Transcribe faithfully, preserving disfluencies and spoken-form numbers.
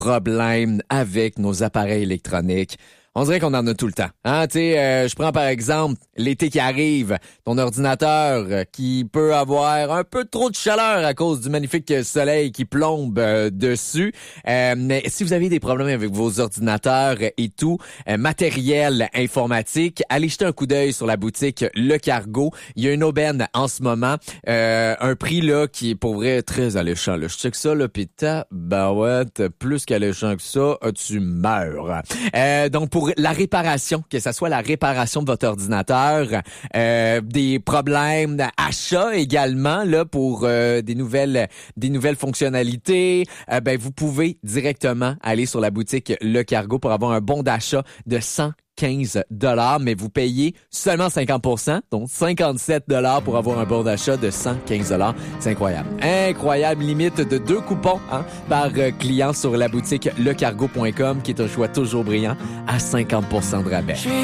problèmes avec nos appareils électroniques. On dirait qu'on en a tout le temps. Hein? Tu sais, euh, je prends par exemple l'été qui arrive, ton ordinateur euh, qui peut avoir un peu trop de chaleur à cause du magnifique soleil qui plombe euh, dessus. Euh, mais si vous avez des problèmes avec vos ordinateurs et tout, euh, matériel informatique, allez jeter un coup d'œil sur la boutique Le Cargo. Il y a une aubaine en ce moment, euh, un prix là qui est pour vrai très alléchant. Là. Je check ça là, pis ta barouette, plus qu'alléchant que ça, tu meurs. Euh, donc pour Pour la réparation, que ce soit la réparation de votre ordinateur, euh, des problèmes d'achat également là pour euh, des nouvelles des nouvelles fonctionnalités, euh, ben vous pouvez directement aller sur la boutique Le Cargo pour avoir un bon d'achat de cent quinze dollars, mais vous payez seulement cinquante pour cent, donc cinquante-sept dollars pour avoir un bon d'achat de cent quinze dollars. C'est incroyable. Incroyable, limite de deux coupons hein, par euh, client sur la boutique le cargo point com, qui est un choix toujours brillant à cinquante pour cent de rabais.